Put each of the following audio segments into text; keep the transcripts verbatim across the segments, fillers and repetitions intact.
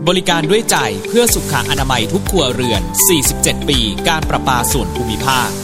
บริการด้วยใจเพื่อสุขอนามัยทุกครัวเรือนสี่สิบเจ็ดปีการประปาส่วนภูมิภาค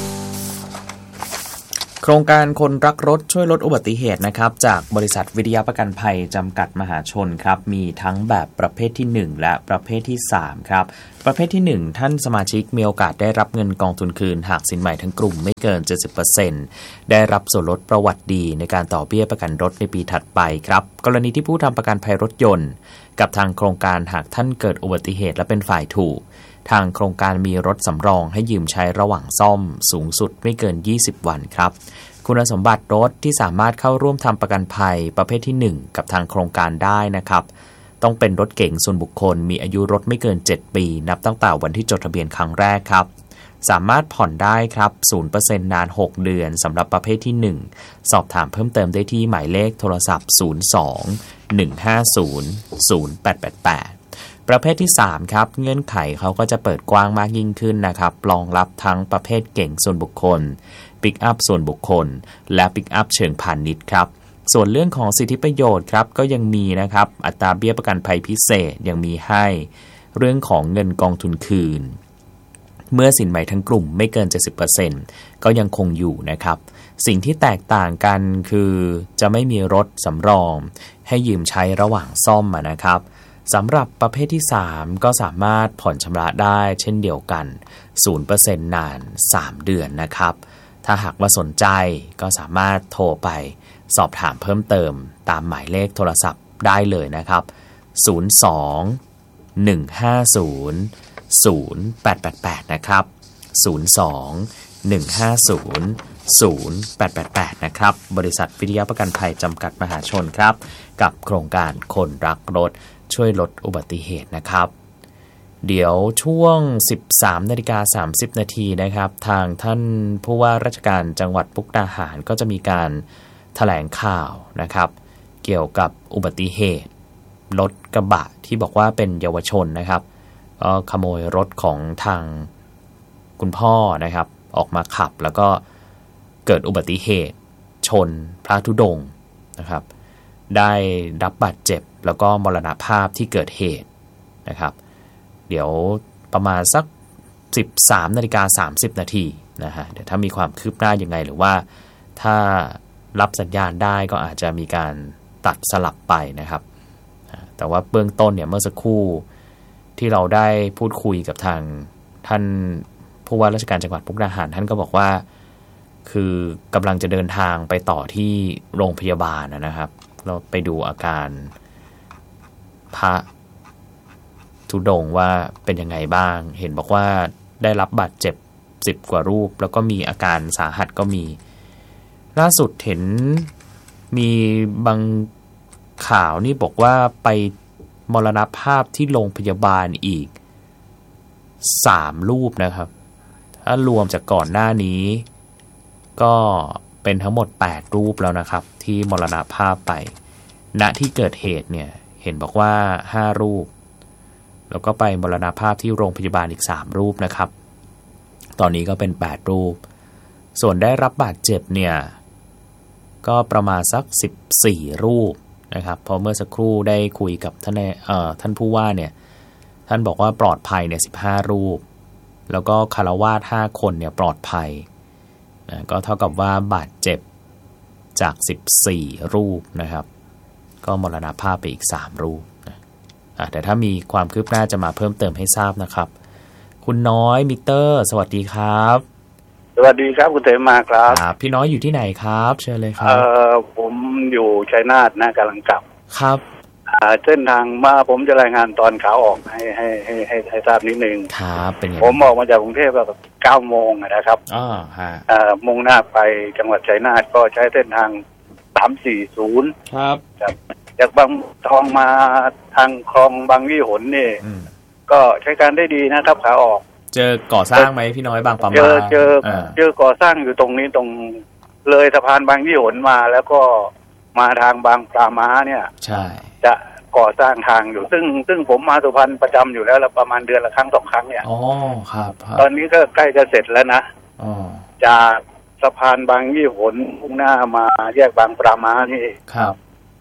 โครงการคนรักรถช่วยลดอุบัติเหตุนะครับจากบริษัทวิทยาประกันภัยจำกัดมหาชนครับมีทั้งแบบประเภทที่หนึ่งและประเภทที่สามครับประเภทที่หนึ่งท่านสมาชิกมีโอกาสได้รับเงินกองทุนคืนหากสินใหม่ทั้งกลุ่มไม่เกิน เจ็ดสิบเปอร์เซ็นต์ ได้รับส่วนลดประวัติดีในการต่อเบี้ยประกันรถในปีถัดไปครับกรณีที่ผู้ทำประกันภัยรถยนต์กับทางโครงการหากท่านเกิดอุบัติเหตุและเป็นฝ่ายถูกทางโครงการมีรถสำรองให้ยืมใช้ระหว่างซ่อมสูงสุดไม่เกินยี่สิบวันครับคุณสมบัติรถที่สามารถเข้าร่วมทำประกันภัยประเภทที่หนึ่งกับทางโครงการได้นะครับต้องเป็นรถเก๋งส่วนบุคคลมีอายุรถไม่เกินเจ็ดปีนับตั้งแต่วันที่จดทะเบียนครั้งแรกครับสามารถผ่อนได้ครับ ศูนย์เปอร์เซ็นต์ นานหกเดือนสำหรับประเภทที่หนึ่งสอบถามเพิ่มเติมได้ที่หมายเลขโทรศัพท์ศูนย์ สอง หนึ่ง ห้า ศูนย์ ศูนย์ แปด แปด แปดประเภทที่สามครับเงื่อนไขเขาก็จะเปิดกว้างมากยิ่งขึ้นนะครับรองรับทั้งประเภทเก๋งส่วนบุคคลปิกอัพส่วนบุคคลและปิกอัพเชิงพาณิชย์ครับส่วนเรื่องของสิทธิประโยชน์ครับก็ยังมีนะครับอัตราเบี้ยประกันภัยพิเศษยังมีให้เรื่องของเงินกองทุนคืนเมื่อสินใหม่ทั้งกลุ่มไม่เกิน เจ็ดสิบเปอร์เซ็นต์ ก็ยังคงอยู่นะครับสิ่งที่แตกต่างกันคือจะไม่มีรถสำรองให้ยืมใช้ระหว่างซ่อมนะครับสำหรับประเภทที่สามก็สามารถผ่อนชำระได้เช่นเดียวกัน ศูนย์เปอร์เซ็นต์ นานสามเดือนนะครับถ้าหากว่าสนใจก็สามารถโทรไปสอบถามเพิ่มเติมตามหมายเลขโทรศัพท์ได้เลยนะครับศูนย์ สอง หนึ่ง ห้า ศูนย์ ศูนย์ แปด แปด แปดนะครับศูนย์ สอง หนึ่ง ห้า ศูนย์ ศูนย์ แปด แปด แปดนะครับบริษัทวิทยาประกันภัยจำกัดมหาชนครับกับโครงการคนรักรถช่วยลดอุบัติเหตุนะครับเดี๋ยวช่วง สิบสามนาฬิกาสามสิบนาทีนะครับทางท่านผู้ว่าราชการจังหวัดมุกดาหารก็จะมีการแถลงข่าวนะครับเกี่ยวกับอุบัติเหตุรถกระบะที่บอกว่าเป็นเยาวชนนะครับก็ขโมยรถของทางคุณพ่อนะครับออกมาขับแล้วก็เกิดอุบัติเหตุชนพระธุดงค์นะครับได้รับบาดเจ็บแล้วก็มรณภาพที่เกิดเหตุนะครับเดี๋ยวประมาณสัก สิบสามนาฬิกาสามสิบนาทีนะฮะเดี๋ยวถ้ามีความคืบหน้ายังไงหรือว่าถ้ารับสัญญาณได้ก็อาจจะมีการตัดสลับไปนะครับแต่ว่าเบื้องต้นเนี่ยเมื่อสักครู่ที่เราได้พูดคุยกับทางท่านผู้ว่าราชการจังหวัดมุกดาหารท่านก็บอกว่าคือกำลังจะเดินทางไปต่อที่โรงพยาบาลนะครับเราไปดูอาการพระธุดงค์ว่าเป็นยังไงบ้างเห็นบอกว่าได้รับบาดเจ็บสิบกว่ารูปแล้วก็มีอาการสาหัสก็มีล่าสุดเห็นมีบางข่าวนี่บอกว่าไปมรณภาพที่โรงพยาบาลอีกสามรูปนะครับถ้ารวมจากก่อนหน้านี้ก็เป็นทั้งหมดแปดรูปแล้วนะครับที่มรณภาพไปณที่เกิดเหตุเนี่ยเห็นบอกว่าห้ารูปแล้วก็ไปมรณภาพที่โรงพยาบาลอีกสามรูปนะครับตอนนี้ก็เป็นแปดรูปส่วนได้รับบาดเจ็บเนี่ยก็ประมาณสักสิบสี่รูปนะครับพอเมื่อสักครู่ได้คุยกับท่านเอ่อท่านผู้ว่าเนี่ยท่านบอกว่าปลอดภัยเนี่ยสิบห้ารูปแล้วก็คฤหัสถ์ห้าคนเนี่ยปลอดภัยนะก็เท่ากับว่าบาดเจ็บจากสิบสี่รูปนะครับก็มรณภาพไปอีกสามรูปนะอ่ะแต่ถ้ามีความคืบหน้าจะมาเพิ่มเติมให้ทราบนะครับคุณน้อยมิเตอร์สวัสดีครับสวัสดีครับคุณเสมาครับครับพี่น้อยอยู่ที่ไหนครับเชิญเลยครับเอ่อผมอยู่ชัยนาทนะกำลังกลับครับอ่าเส้นทางมาผมจะรายงานตอนขาออกให้ให้ให้ให้ให้ทราบนิดนึงครับเป็นไงผมออกมาจากกรุงเทพก็เก้าโมงนะครับอ๋อฮะอ่ามุ่งหน้าไปจังหวัดชัยนาทก็ใช้เส้นทางสามสี่ศูนย์ครับจากบางทองมาทางคลองบางยี่หนนี่ก็ใช้การได้ดีนะครับขาออกเจอก่อสร้างไหมพี่น้อยบางปะมาเจอเจอเจอก่อสร้างอยู่ตรงนี้ตรงเลยสะพานบางยี่หนมาแล้วก็มาทางบางปลาม้าเนี่ยใช่จะก่อสร้างทางอยู่ซึ่งซึ่งผมมาสุพรรณประจำอยู่แล้วประมาณเดือนละครั้งสองครั้งเนี่ยอ๋อครับตอนนี้ก็ใกล้จะเสร็จแล้วนะอ๋อจากสะพานบางยี่หนมุ่งหน้ามาแยกบางปลาม้านี่ครับ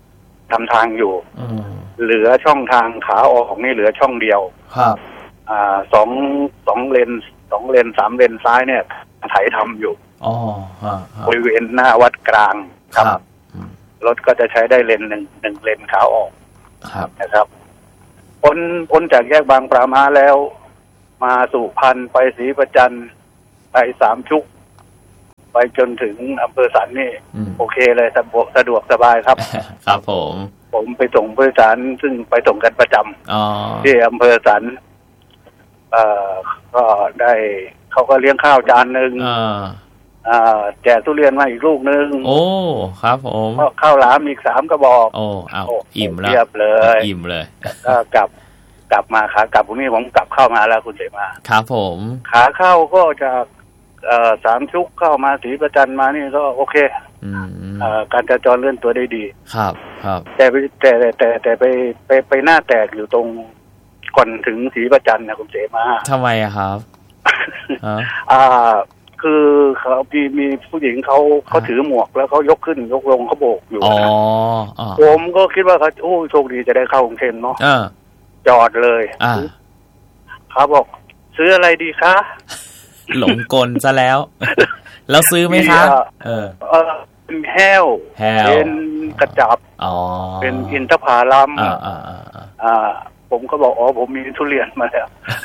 ทำทางอยู่อืมเหลือช่องทางขาออกนี่เหลือช่องเดียวครับอ่าสองสองเลนสองเลนสามเลนซ้ายเนี่ยไถทำอยู่อ๋อฮะบริเวณหน้าวัดกลางครับรถก็จะใช้ได้เลนหนึ่งหนึ่งเลนขาออกครับนะครับพ้นพ้นจากแยกบางปลาม้าแล้วมาสู่พันไปศรีประจันไปสามชุกไปจนถึงอำเภอสันนี่โอเคเลยสะดวกสะดวกสบายครับครับผมผมไปส่งผู้โดยสารซึ่งไปส่งกันประจำที่อำเภอสันเอ่อก็ได้เขาก็เลี้ยงข้าวจานหนึ่งอ่าแจกทุเรียนมาอีกลูกนึงโอ้ครับผมข้าวหลามอีกสามกระบอกโอ้เอาอิ่มแล้วเรียบเลยอิ่มเลยก็กลับกลับมาขากลับพรุ่งนี้ผมกลับเข้ามาแล้วคุณเสมาครับผมขาเข้าก็จากเอ่อสามชุกเข้ามาศรีประจันมานี่ก็โอเคอืมเอ่อการจราจรเลื่อนตัวได้ดีครับครับแต่แต่แต่แต่ไปไปไปหน้าแตกอยู่ตรงก่อนถึงศรีประจันนะคุณเสมาทำไมอะครับอ่าคือเขามีมีผู้หญิงเขาเขาถือหมวกแล้วเขายกขึ้นยกลงเขาโบกอยู่นะผมก็คิดว่าเขาโอ้โชคดีจะได้เข้ากรุงเทพเนาะจอดเลยเขาบอกซื้ออะไรดีคะหลงกลซะแล้วแล้วซื้อไหมคะเออเป็นแห้วเป็นกระจับเป็นอินทผลัมอ่าอ่าอ่าผมก็บอกอ๋อผมมีทุเรียนมาแล้ว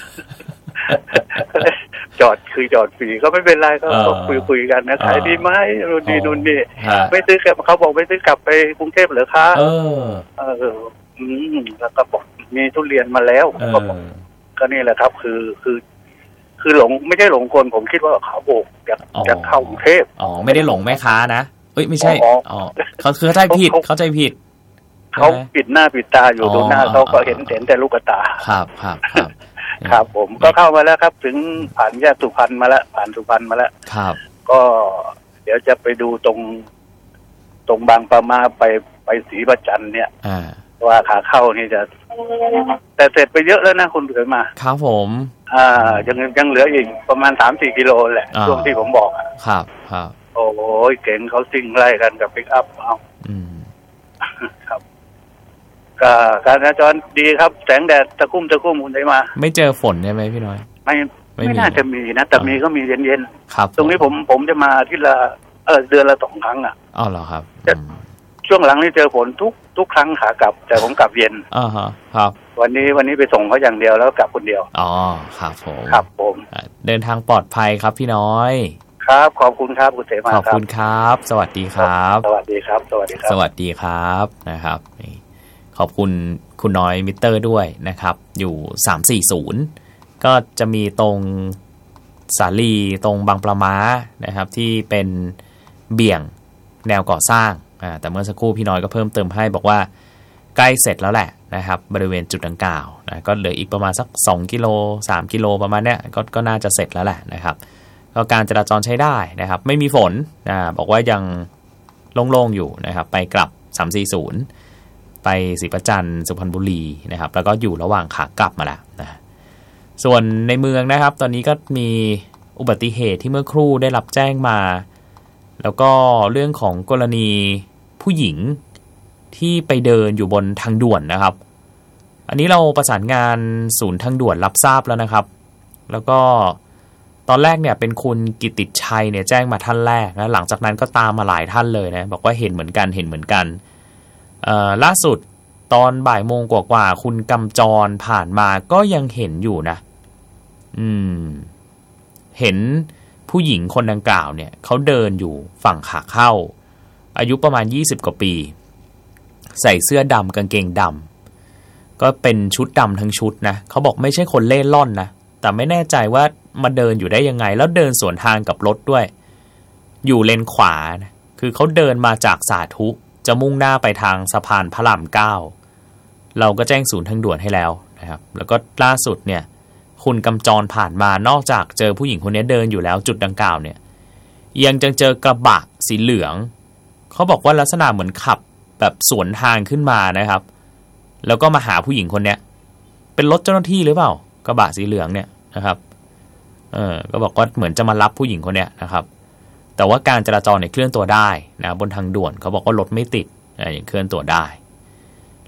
จอดคือจอดฟรีก็ไม่เป็นไรก็คุยคุยกันนะขายดีไหมรุ่นนี้รุ่นนี้ไม่ซื้อกลับเขาบอกไม่ซื้อกลับไปกรุงเทพเหรอคะเออเอออืมแล้วก็บอกมีทุเรียนมาแล้วก็บอกก็นี่แหละครับคือคือคือหลงไม่ใช่หลงคนผมคิดว่าเขาโบกจะจะเข้ากรุงเทพอ๋อไม่ได้หลงแม่ค้านะเอ้ยไม่ใช่อ๋อเขาคือเข้าใจผิดเข้าใจผิดเขาปิดหน้าปิดตาอยู่ตรงหน้าเขาก็เห็นเห็นแต่ลูกตาครับครับครับครับผมก็เข้ามาแล้วครับถึงผ่านแยกสุพรรณมาแล้วผ่านสุพรรณมาแล้วครับก็เดี๋ยวจะไปดูตรงตรงบางปะมาไปไปศรีประจันเนี่ยว่าขาเข้านี่จะแต่เสร็จไปเยอะแล้วนะคุณเผยมาครับผมอ่ายังยังเหลืออีกประมาณ สามสี่ กิโลแหละช่วงที่ผมบอกครับครับโอ้ยเก๋งเขาซิ่งไล่กันกับปิกอัพเอาอืมครับก็การจราจรดีครับแสงแดดตะคุ่มตะคุ่มคุณได้มาไม่เจอฝนใช่ไหมพี่น้อยไม่ไม่น่าจะมีนะแต่มีก็มีเย็นๆครับตรงนี้ผมผมจะมาที่ละเออเดือนละสองครั้งอ่ะอ๋อเหรอครับช่วงหลังนี่เจอฝนทุกทุกครั้งขากลับแต่ผมกลับเย็นอ่าฮะครับวันนี้วันนี้ไปส่งเขาอย่างเดียวแล้วกลับคนเดียวอ๋อครับผมครับผมเดินทางปลอดภัยครับพี่น้อยครับขอบคุณครับคุณเสมาขอบคุณครับสวัสดีครับสวัสดีครับสวัสดีครับสวัสดีครับนะครับขอบคุณคุณน้อยมิเตอร์ด้วยนะครับอยู่สามสี่ศูนย์ก็จะมีตรงสาลีตรงบางปลาม้านะครับที่เป็นเบี่ยงแนวก่อสร้างอ่าแต่เมื่อสักครู่พี่น้อยก็เพิ่มเติมให้บอกว่าใกล้เสร็จแล้วแหละนะครับบริเวณจุดดังกล่าวนะก็เหลืออีกประมาณสักสองกิโลสามกิโลประมาณเนี้ยก็ก็น่าจะเสร็จแล้วแหละนะครับก็การจราจรใช้ได้นะครับไม่มีฝนนะบอกว่ายังโล่งๆอยู่นะครับไปกลับสามสี่ศูนย์ไปศรีประจันสุพรรณบุรีนะครับแล้วก็อยู่ระหว่างขากลับมาแล้วนะส่วนในเมืองนะครับตอนนี้ก็มีอุบัติเหตุที่เมื่อครู่ได้รับแจ้งมาแล้วก็เรื่องของกรณีผู้หญิงที่ไปเดินอยู่บนทางด่วนนะครับอันนี้เราประสานงานศูนย์ทางด่วนรับทราบแล้วนะครับแล้วก็ตอนแรกเนี่ยเป็นคุณกิติชัยเนี่ยแจ้งมาท่านแรกนะหลังจากนั้นก็ตามมาหลายท่านเลยนะบอกว่าเห็นเหมือนกันเห็นเหมือนกันล่าสุดตอนบ่ายโมงกว่าๆคุณกำจรผ่านมาก็ยังเห็นอยู่นะอืมเห็นผู้หญิงคนดังกล่าวเนี่ยเขาเดินอยู่ฝั่งขาเข้าอายุประมาณยี่สิบกว่าปีใส่เสื้อดำกางเกงดำก็เป็นชุดดำทั้งชุดนะเขาบอกไม่ใช่คนเล่ร่อนนะแต่ไม่แน่ใจว่ามาเดินอยู่ได้ยังไงแล้วเดินสวนทางกับรถด้วยอยู่เลนขวานะคือเขาเดินมาจากสาธุจะมุ่งหน้าไปทางสะพานพระรามเก้าเราก็แจ้งศูนย์ทางด่วนให้แล้วนะครับแล้วก็ล่าสุดเนี่ยคุณกำจรผ่านมานอกจากเจอผู้หญิงคนนี้เดินอยู่แล้วจุดดังกล่าวเนี่ยยังจะเจอกระบะสีเหลืองเขาบอกว่าลักษณะเหมือนขับแบบสวนทางขึ้นมานะครับแล้วก็มาหาผู้หญิงคนนี้เป็นรถเจ้าหน้าที่หรือเปล่ากระบะสีเหลืองเนี่ยนะครับเออก็บอกว่าเหมือนจะมารับผู้หญิงคนนี้นะครับแต่ว่าการจราจรเนี่ยเคลื่อนตัวได้นะบนทางด่วนเขาบอกว่ารถไม่ติดนะยังเคลื่อนตัวได้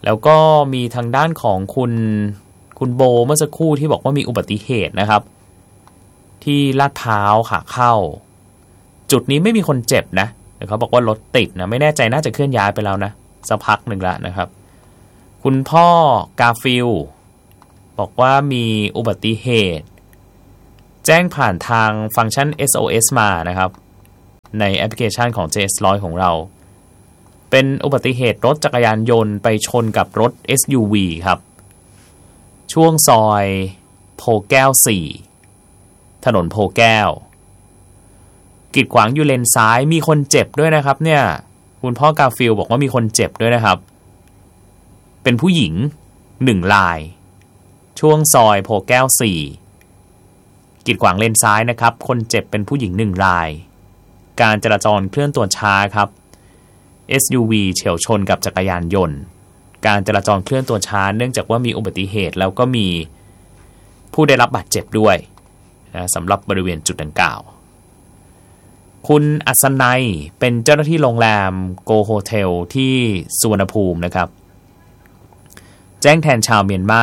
แล้วก็มีทางด้านของคุณคุณโบเมื่อสักครู่ที่บอกว่ามีอุบัติเหตุนะครับที่ลาดพร้าวขาเข้าจุดนี้ไม่มีคนเจ็บนะแต่เขาบอกว่ารถติดนะไม่แน่ใจน่าจะเคลื่อนย้ายไปแล้วนะสักพักหนึ่งแล้วนะครับคุณพ่อกาฟิลบอกว่ามีอุบัติเหตุแจ้งผ่านทางฟังก์ชัน เอส โอ เอส มานะครับในแอปพลิเคชันของ เจ เอส หนึ่งร้อย ของเราเป็นอุบัติเหตุรถจักรยานยนต์ไปชนกับรถ เอส ยู วี ครับช่วงซอยโพแก้วสี่ถนนโพแก้วกีดขวางอยู่เลนซ้ายมีคนเจ็บด้วยนะครับเนี่ยคุณพ่อกาฟิลบอกว่ามีคนเจ็บด้วยนะครับเป็นผู้หญิงหนึ่งรายช่วงซอยโพแก้วสี่กีดขวางเลนซ้ายนะครับคนเจ็บเป็นผู้หญิงหนึ่งรายการจราจรเคลื่อนตัวช้าครับ เอส ยู วี เฉี่ยวชนกับจักรยานยนต์การจราจรเคลื่อนตัวช้าเนื่องจากว่ามีอุบัติเหตุแล้วก็มีผู้ได้รับบาดเจ็บด้วยนะสำหรับบริเวณจุดดังกล่าวคุณอัศนัยเป็นเจ้าหน้าที่โรงแรมโกโฮเทลที่สุวรรณภูมินะครับแจ้งแทนชาวเมียนมา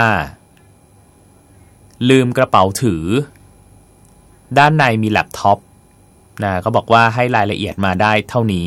ลืมกระเป๋าถือด้านในมีแล็ปท็อปนะเขาบอกว่าให้รายละเอียดมาได้เท่านี้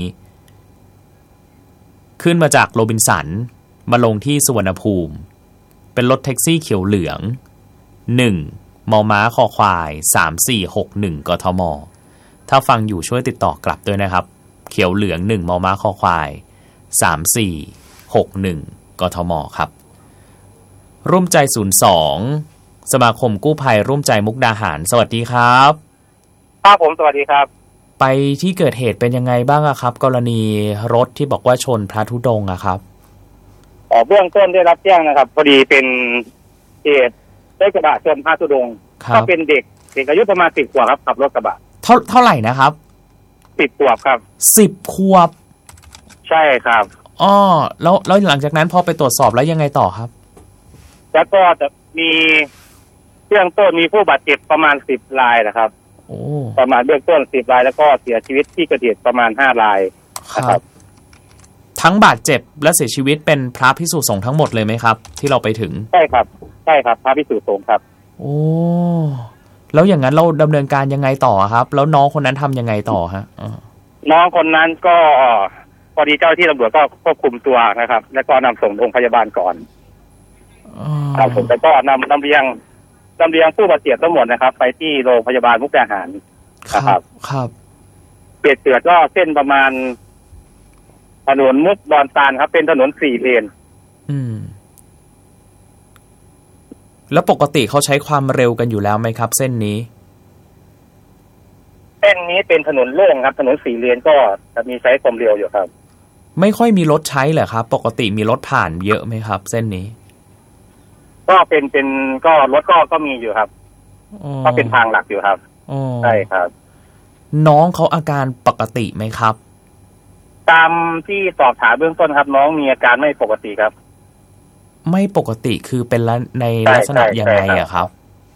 ขึ้นมาจากโรบินสันมาลงที่สุวรรณภูมิเป็นรถแท็กซี่เขียวเหลืองหนึ่งมอม้าคอควายสามสี่หกหนึ่งกทมถ้าฟังอยู่ช่วยติดต่อกลับด้วยนะครับเขียวเหลืองหนึ่งมอม้าคอควายสามสี่หกหนึ่งกทมครับร่วมใจศูนย์สองสมาคมกู้ภัยร่วมใจมุกดาหารสวัสดีครับครับผมสวัสดีครับไปที่เกิดเหตุเป็นยังไงบ้างอะครับกรณีรถที่บอกว่าชนพระธุดงค์อะครับอ๋อเบื้องต้นได้รับแจ้งนะครับพอดีเป็นเหตุได้กระบะชนพระธุดงค์ก็เป็นเด็กเด็กอายุประมาณสิบขวบครับขับรถกระบะเท่าเท่าไหร่นะครับสิบขวบครับสิบขวบใช่ครับอ๋อแล้วแล้วหลังจากนั้นพอไปตรวจสอบแล้วยังไงต่อครับแล้วก็จะมีเบื้องต้นมีผู้บาดเจ็บประมาณสิบรายนะครับโอ้ประมาณเบื้องต้นสิบรายแล้วก็เสียชีวิตที่เกิดเหตุประมาณห้ารายครับทั้งบาดเจ็บและเสียชีวิตเป็นพระภิกษุสงฆ์ทั้งหมดเลยไหมครับที่เราไปถึงใช่ครับใช่ครับพระภิกษุสงฆ์ครับโอ้แล้วอย่างนั้นเราดำเนินการยังไงต่อครับแล้วน้องคนนั้นทำยังไงต่อฮะน้องคนนั้นก็พอดีเจ้าที่ตำรวจก็ควบคุมตัวนะครับแล้วก็นำส่งโรงพยาบาลก่อนครับผมแล้วก็นำนำเรียงนำเรียงผู้บาดเจ็บทั้งหมดนะครับไปที่โรงพยาบาลมุกดาหารนะครับครับเปียดเสือก็เส้นประมาณถนนมุกดอนตาลครับเป็นถนนสี่เลนอืมแล้วปกติเขาใช้ความเร็วกันอยู่แล้วไหมครับเส้นนี้เส้นนี้เป็นถนนโล่งครับถนนสี่เลนก็จะมีใช้ความเร็วอยู่ครับไม่ค่อยมีรถใช้เหรอครับปกติมีรถผ่านเยอะไหมครับเส้นนี้ก็เป็นเป็นก็รถก็ก็มีอยู่ครับก็เป็นทางหลักอยู่ครับใช่ครับน้องเขาอาการปกติไหมครับตามที่สอบถามเบื้องต้นครับน้องมีอาการไม่ปกติครับไม่ปกติคือเป็นในลักษณะยังไงอะครับ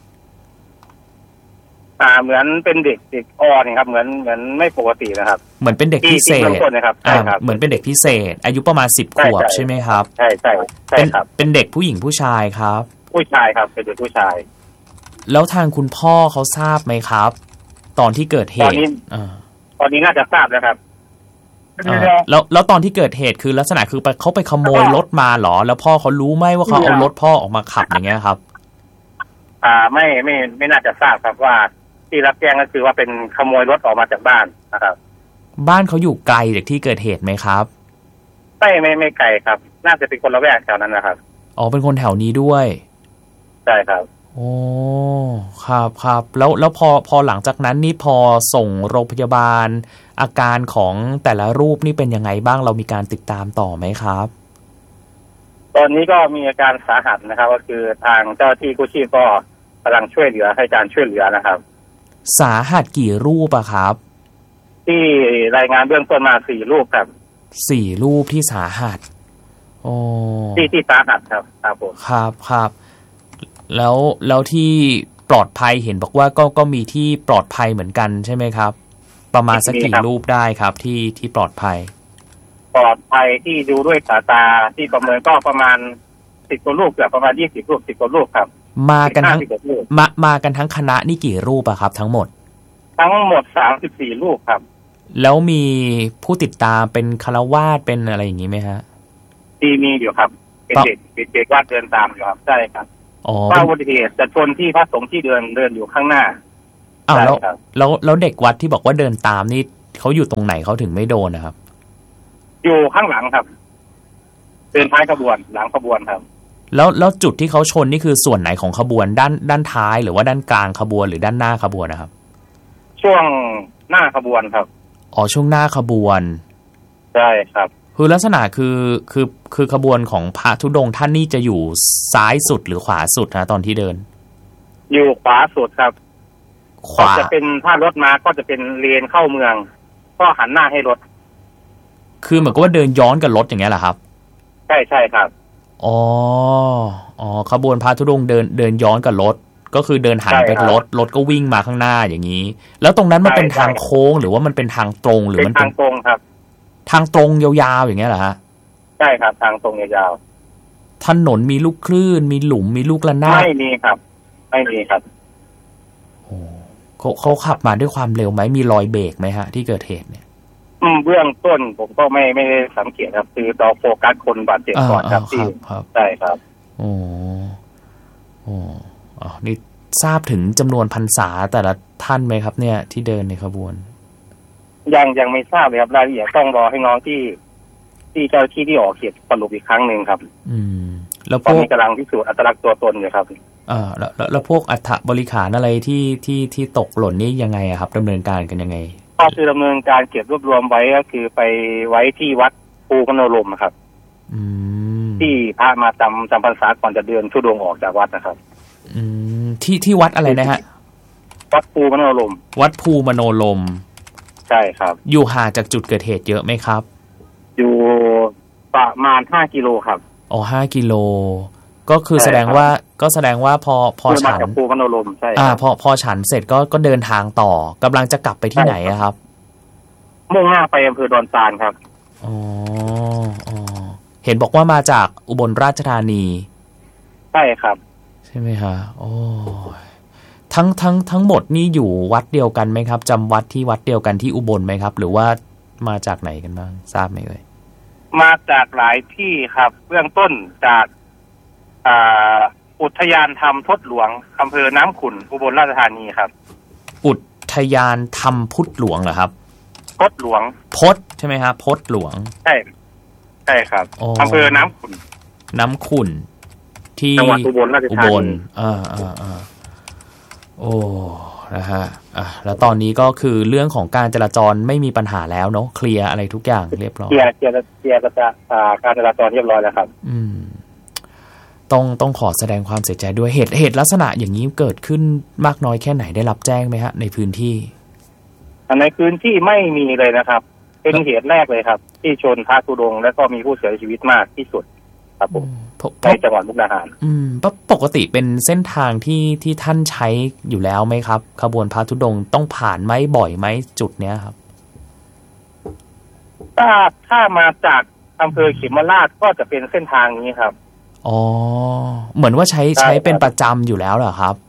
อ่าเหมือนเป็นเด็กเด็กอ่อนครับเหมือนเหมือนไม่ปกตินะครับเหมือนเป็นเด็กพิเศษนะครับใช่ครับเหมือนเป็นเด็กพิเศษอายุประมาณสิบขวบใช่ไหมครับใช่ใช่ใช่ครับเป็นเด็กผู้หญิงผู้ชายครับผู้ชายครับเป็นเด็กผู้ชายแล้วทางคุณพ่อเขาทราบไหมครับตอนที่เกิดเหตุตอนนี้น่าจะทราบแล้วครับแล้วแล้วตอนที่เกิดเหตุคือลักษณะคือเขาไปขโมยรถมาหรอแล้วพ่อเขารู้ไหมว่าเขาเอารถพ่อออกมาขับอย่างเงี้ยครับอ่าไม่ไม่ไม่น่าจะทราบครับว่าที่รับแจ้งก็คือว่าเป็นขโมยรถออกมาจากบ้านนะครับบ้านเขาอยู่ไกลจากที่เกิดเหตุไหมครับไม่ไม่ไม่ไกลครับน่าจะเป็นคนละแวกแถวนั้นนะครับอ๋อเป็นคนแถวนี้ด้วยใช่ครับโอ้ครับครับแล้วแล้วพอพอหลังจากนั้นนี่พอส่งโรงพยาบาลอาการของแต่ละรูปนี่เป็นยังไงบ้างเรามีการติดตามต่อไหมครับตอนนี้ก็มีอาการสาหัสนะครับก็คือทางเจ้าหน้าที่กู้ชีพก็กำลังช่วยเหลือให้การช่วยเหลือนะครับสาหัสกี่รูปอะครับที่รายงานเบื้องต้นมาสี่รูปครับสี่รูปที่สาหัสโอ้ที่ที่สาหัสครับครับผมครับครับแล้วแล้วที่ปลอดภัยเห็นบอกว่าก็ก็มีที่ปลอดภัยเหมือนกันใช่ไหมครับประมาณสักกี่รูปได้ครับที่ที่ปลอดภัยปลอดภัยที่ดูด้วยสายตาที่ประเมินก็ประมาณสิบกว่ารูปเกือบประมาณยี่สิบรูปสิบกว่ารูปครับมากันทั้งมามากันทั้งคณะนี่กี่รูปอะครับทั้งหมดทั้งหมดสามสิบสี่รูปครับแล้วมีผู้ติดตามเป็นคฤหัสถ์เป็นอะไรอย่างนี้ไหมฮะที่มีอยู่ครับเป็นเด็กเป็นเด็กวัดเดินตามอยู่ครับใช่ครับว่าอุบัติเหตุจะชนที่พระสงฆ์ที่เดินเดินอยู่ข้างหน้าอ้าวแล้วแล้วแล้วเด็กวัดที่บอกว่าเดินตามนี่เขาอยู่ตรงไหนเขาถึงไม่โดนนะครับอยู่ข้างหลังครับเดินท้ายขบวนหลังขบวนครับแล้วแล้วจุดที่เขาชนนี่คือส่วนไหนของขบวนด้านด้านท้ายหรือว่าด้านกลางขบวนหรือด้านหน้าขบวนนะครับช่วงหน้าขบวนครับอ๋อช่วงหน้าขบวนใช่ครับคือลักษณะคือคือคือขบวนของพระธุดงค์ท่านนี่จะอยู่ซ้ายสุดหรือขวาสุดนะตอนที่เดินอยู่ขวาสุดครับขวาจะเป็นถ้ารถมาก็จะเป็นเลนเข้าเมืองก็หันหน้าให้รถคือเหมือนกับว่าเดินย้อนกับรถอย่างเงี้ยเหรอครับใช่ใช่ครับอ๋ออ๋อขบวนพระธุดงค์เดินเดินย้อนกับรถก็คือเดินหันไปรถรถก็วิ่งมาข้างหน้าอย่างนี้แล้วตรงนั้นมันเป็นทางโค้งหรือว่ามันเป็นทางตรงหรือมันเป็นทางตรงครับทางตรงยาวๆอย่างเงี้ยเหรอฮะใช่ครับทางตรงยาวๆถนนมีลูกคลื่นมีหลุมมีลูกระนาดไม่มีครับไม่มีครับโอ้เขาเขาขับมาด้วยความเร็วไหมมีรอยเบรกไหมฮะที่เกิดเหตุเนี่ยอืมเบื้องต้นผมก็ไม่ไม่ได้สังเกตครับคือเราโฟกัสคนบาดเจ็บก่อนครับที่ใช่ครับโอ้โอ้อ๋อนี่ทราบถึงจำนวนพรรษาแต่ละท่านไหมครับเนี่ยที่เดินในขบวนยังยังไม่ทราบเลยครับรายละเอียดต้องรอให้น้องที่ที่เจ้าที่ที่ออกเขตสรุปอีกครั้งหนึ่งครับอืมแล้วพวกกำลังพิสูจน์อัตลักษณ์ตัวตนอยู่ครับอ่าแล้วแล้วพวกอัฐบริขารอะไรที่ที่ที่ตกหล่นนี่ยังไงอะครับดำเนินการกันยังไงก็คือดำเนินการเก็บรวบรวมไว้ก็คือไปไว้ที่วัดภูมโนรมครับอืมที่พระมาจำจำพรรษาก่อนจะเดินธุดงค์ออกจากวัดนะครับอืมที่ที่วัดอะไรนะฮะวัดภูมโนรมวัดภูมโนรมใช่ครับอยู่ห่างจากจุดเกิดเหตุเยอะไหมครับอยู่ประมาณห้ากิโลครับอ๋อห้ากิโลก็คือแสดงว่าก็แสดงว่าพอพอฉันภูมโนรมใช่อ่าพอพอฉันเสร็จก็ก็เดินทางต่อกำลังจะกลับไปที่ไหนครับมุ่งหน้าไปอำเภอดอนจานครับอ๋ออ๋อเห็นบอกว่ามาจากอุบลราชธานีใช่ครับใช่ไหมคะโอ้ทั้งทั้งทั้งหมดนี่อยู่วัดเดียวกันไหมครับจำวัดที่วัดเดียวกันที่อุบลไหมครับหรือว่ามาจากไหนกันบ้างทราบไหมเอ่ยมาจากหลายที่ครับเบื้องต้นจากอ่าอุทยานธรรมพดหลวงอำเภอน้ำขุ่นอุบลราชธานีครับอุทยานธรรมพุทธหลวงเหรอครับพดหลวงพดใช่ไหมครับพดหลวงใช่ใช่ครับอำเภอน้ำขุ่นน้ำขุ่นที่จังหวัดอุบลราชธานีอ่าอ่าอ่าโอ้นะฮะอ่ะแล้วตอนนี้ก็คือเรื่องของการจราจรไม่มีปัญหาแล้วเนาะเคลียร์อะไรทุกอย่างเรียบร้อยเคลียร์เคลียร์เคลียร์การจราจรเรียบร้อยแล้วครับอืมต้องต้องขอแสดงความเสียใจด้วยเหตุเหตุลักษณะอย่างนี้เกิดขึ้นมากน้อยแค่ไหนได้รับแจ้งไหมฮะในพื้นที่ในพื้นที่ไม่มีเลยนะครับเป็นเหตุแรกเลยครับที่ชนพระธุดงค์และก็มีผู้เสียชีวิตมากที่สุดครับผมในจังหวัดมุกดาหารอืมปกติเป็นเส้นทางที่ที่ท่านใช้อยู่แล้วไหมครับขบวนพระธุดงค์ต้องผ่านไหมบ่อยไหมจุดเนี้ยครับถ้าถ้ามาจากอำเภอเขมราชก็จะเป็นเส้นทางนี้ครับอ๋อเหมือนว่าใช้ใช้เป็นประจำอยู่แล้วเหรอครับ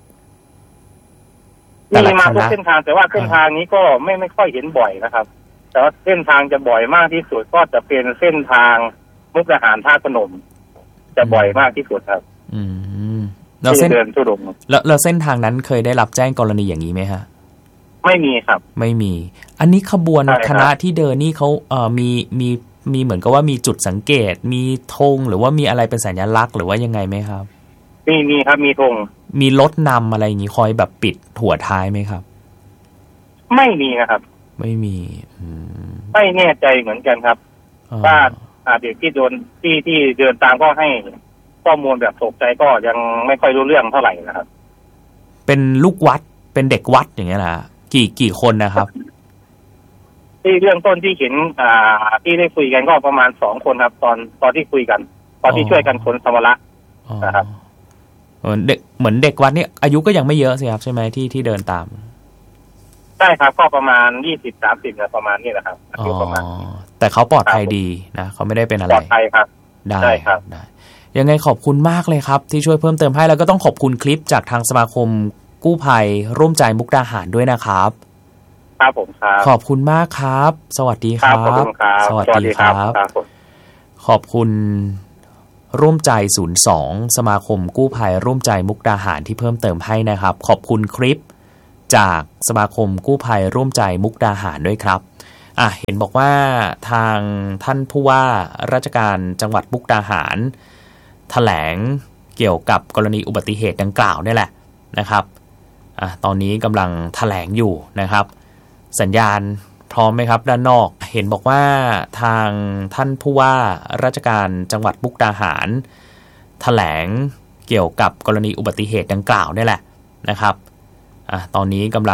มีมาทุกเส้นทางแต่ว่าเส้นทางนี้ก็ไม่ไม่ค่อยเห็นบ่อยนะครับแต่ว่าเส้นทางจะบ่อยมากที่สุดก็จะเป็นเส้นทางมุกดาหารท่าพนมจะบ่อยมากที่สุดครับอืมแล้วเส้นเดินธุดงค์แล้วแล้วเส้นทางนั้นเคยได้รับแจ้งกรณีอย่างนี้ไหมฮะไม่มีครับไม่มีอันนี้ขบวนคณะที่เดินนี่เขาเอ่อมีมีมีเหมือนกับว่ามีจุดสังเกตมีธงหรือว่ามีอะไรเป็นสัญลักษณ์หรือว่ายังไงไหมครับมีมีครับมีธงมีรถนำอะไรอย่างนี้คอยแบบปิดหัวท้ายไหมครับไม่มีนะครับไม่มีไม่แน่ใจเหมือนกันครับว่าเด็กที่โดนที่ที่เดินตามก็ให้ข้อมูลแบบตกใจก็ยังไม่ค่อยรู้เรื่องเท่าไหร่นะครับเป็นลูกวัดเป็นเด็กวัดอย่างเงี้ยนะกี่กี่คนนะครับที่เรื่องต้นที่เห็นอ่าที่ได้คุยกันก็ประมาณสองคนครับตอนตอนที่คุยกันตอนที่ช่วยกันขนสัมภาระนะครับเหมือนเด็กเหมือนเด็กวัดนี่อายุก็ยังไม่เยอะสิครับใช่ไหมที่ที่เดินตามใช่ครับก็ประมาณยี่สิบสามสิบนะประมาณนี้แหละครับอายุประมาณแต่เขาปลอดภัยดีนะเขาไม่ได้เป็นอะไรปลอดภัยครับได้ครับได้ยังไงขอบคุณมากเลยครับที่ช่วยเพิ่มเติมให้แล้วก็ต้องขอบคุณคลิปจากทางสมาคมกู้ภัยร่วมใจมุกดาหารด้วยนะครับครับผมครับขอบคุณมากครับสวัสดีครับขอบคุณครับสวัสดีครับขอบคุณร่วมใจศูนย์สองสมาคมกู้ภัยร่วมใจมุกดาหารที่เพิ่มเติมให้นะครับขอบคุณคลิปจากสมาคมกู้ภัยร่วมใจมุกดาหารด้วยครับอ่ะเห็นบอกว่าทางท่านผู้ว่าราชการจังหวัดมุกดาหารแถลงเกี่ยวกับกรณีอุบัติเหตุดังกล่าวนี่แหละนะครับอ่ะตอนนี้กำลังแถลงอยู่นะครับสัญญาณพร้อมไหมครับด้านนอกเห็นบอกว่าทางท่านผู้ว่าราชการจังหวัดมุกดาหารแถลงเกี่ยวกับกรณีอุบัติเหตุดังกล่าวนี่แหละนะครับอ่ะตอนนี้กำลัง